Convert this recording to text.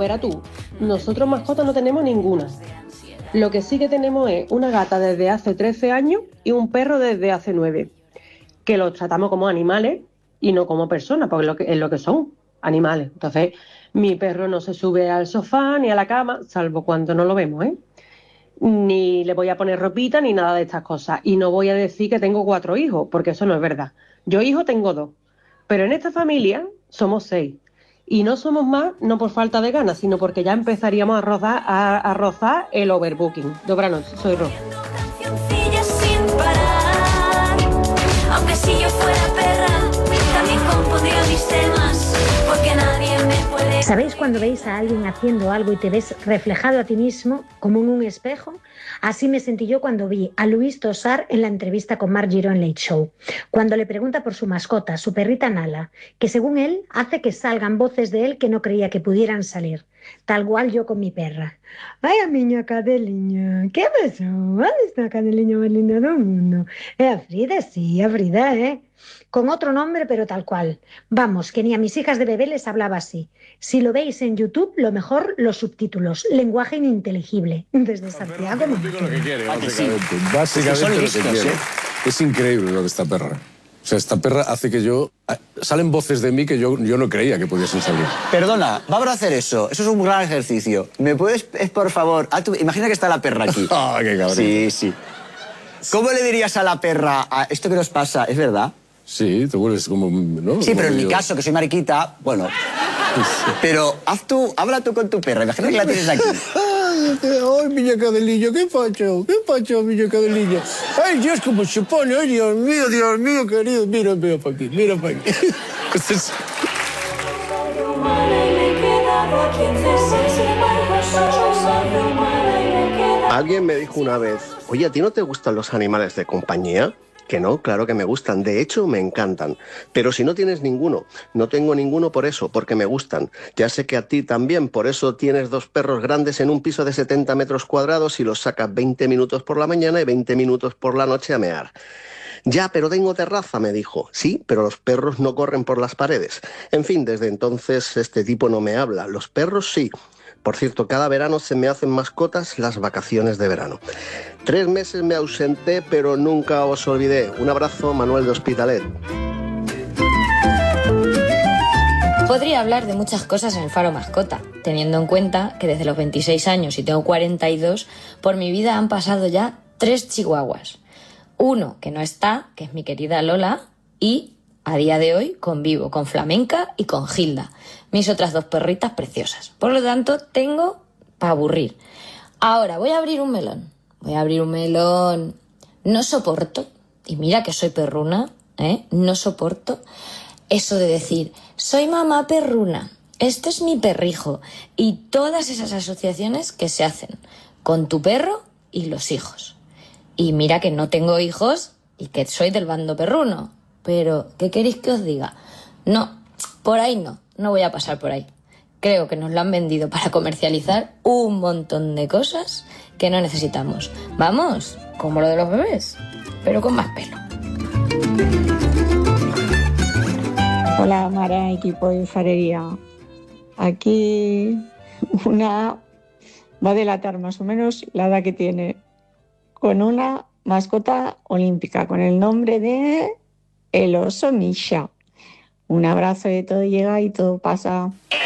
verás tú, nosotros mascotas no tenemos ninguna. Lo que sí que tenemos es una gata desde hace 13 años y un perro desde hace 9, que los tratamos como animales y no como personas, porque es lo que son, animales. Entonces, mi perro no se sube al sofá ni a la cama, salvo cuando no lo vemos, ¿eh? Ni le voy a poner ropita ni nada de estas cosas. Y no voy a decir que tengo 4 hijos, porque eso no es verdad. Yo hijos tengo 2, pero en esta familia somos 6. Y no somos más, no por falta de ganas, sino porque ya empezaríamos a rozar el overbooking. Dobra noche, soy Ro. Aunque si yo fuera perra, también compondría mis temas, porque nadie me puede... ¿Sabéis cuando veis a alguien haciendo algo y te ves reflejado a ti mismo, como en un espejo? Así me sentí yo cuando vi a Luis Tosar en la entrevista con Marc Giró en Late Show, cuando le pregunta por su mascota, su perrita Nala, que según él hace que salgan voces de él que no creía que pudieran salir. Tal cual yo con mi perra. Vaya miña cadeliña, ¿qué pasó? ¿Dónde está cadeliña más linda del mundo? Es Frida, sí, a Frida, ¿eh? Con otro nombre, pero tal cual. Vamos, que ni a mis hijas de bebé les hablaba así. Si lo veis en YouTube, lo mejor los subtítulos. Lenguaje ininteligible. Desde Santiago. Digo lo que quiere, básicamente. Sí. Básicamente lo que quiere. Es increíble lo de esta perra. O sea, esta perra hace que yo... Salen voces de mí que yo no creía que pudiesen salir. Perdona, vamos a hacer eso. Eso es un gran ejercicio. ¿Me puedes, por favor... Imagina que está la perra aquí. ¡Ah, qué cabrón! Sí, sí. ¿Cómo le dirías a la perra, esto que nos pasa, es verdad? Sí, te vuelves como... ¿no? Sí, pero en yo... mi caso, que soy mariquita, bueno... Pero habla tú con tu perra. Imagina que la tienes aquí. Ay, miña cadelillo, qué pacho, miña cadelillo. Ay, Dios, cómo se pone, ay, Dios mío, querido. Mira para aquí, mira para aquí. Alguien me dijo una vez, oye, ¿a ti no te gustan los animales de compañía? Que no, claro que me gustan, de hecho me encantan. Pero si no tienes ninguno, no tengo ninguno por eso, porque me gustan. Ya sé que a ti también, por eso tienes 2 perros grandes en un piso de 70 metros cuadrados y los sacas 20 minutos por la mañana y 20 minutos por la noche a mear. Ya, pero tengo terraza, me dijo. Sí, pero los perros no corren por las paredes. En fin, desde entonces este tipo no me habla. Los perros sí. Por cierto, cada verano se me hacen mascotas las vacaciones de verano. 3 meses me ausenté, pero nunca os olvidé. Un abrazo, Manuel de Hospitalet. Podría hablar de muchas cosas en el Faro Mascota, teniendo en cuenta que desde los 26 años y tengo 42, por mi vida han pasado ya 3 chihuahuas. Uno que no está, que es mi querida Lola, y a día de hoy convivo con Flamenca y con Gilda, mis otras 2 perritas preciosas. Por lo tanto, tengo para aburrir. Ahora, voy a abrir un melón. No soporto, y mira que soy perruna, no soporto eso de decir, soy mamá perruna, este es mi perrijo, y todas esas asociaciones que se hacen con tu perro y los hijos. Y mira que no tengo hijos y que soy del bando perruno. Pero, ¿qué queréis que os diga? No, por ahí no voy a pasar por ahí. Creo que nos lo han vendido para comercializar un montón de cosas que no necesitamos. Vamos, como lo de los bebés, pero con más pelo. Hola, Mara, equipo de Farería. Aquí una va a delatar más o menos la edad que tiene, con una mascota olímpica, con el nombre de... el oso Misha. Un abrazo, de todo llega y todo pasa.